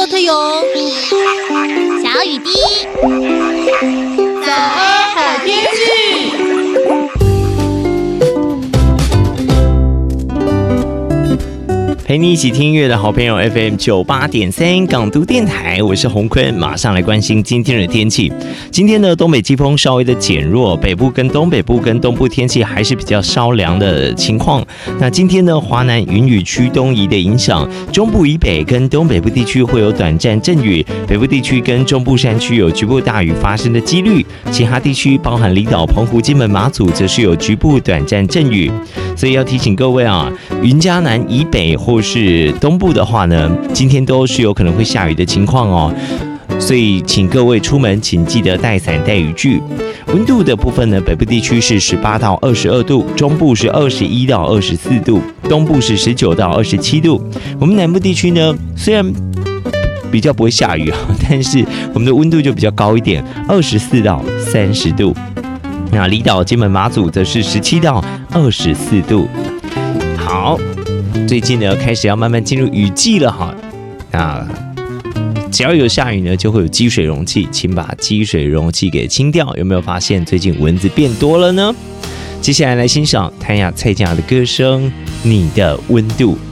特勇、小雨滴， 早安好天气。 陪你一起听音乐的好朋友 FM 98.3港都电台，我是洪坤，马上来关心今天的天气。今天呢，东北季风稍微的减弱，北部跟东北部跟东部天气还是比较稍凉的情况。那今天呢，华南云雨区东移的影响，中部以北跟东北部地区会有短暂阵雨，北部地区跟中部山区有局部大雨发生的几率，其他地区包含离岛、澎湖、金门、马祖，则是有局部短暂阵雨。所以要提醒各位啊，云嘉南以北或是东部的话呢，今天都是有可能会下雨的情况哦。所以请各位出门请记得带伞带雨具。温度的部分呢，北部地区是18到22度，中部是21到24度，东部是19到27度。我们南部地区呢，虽然比较不会下雨啊，但是我们的温度就比较高一点，24到30度。那离岛、金门、马祖则是17到24度。好，最近呢开始要慢慢进入雨季了哈。那只要有下雨呢，就会有积水容器，请把积水容器给清掉。有没有发现最近蚊子变多了呢？接下来来欣赏谭雅蔡健雅的歌声《你的温度》。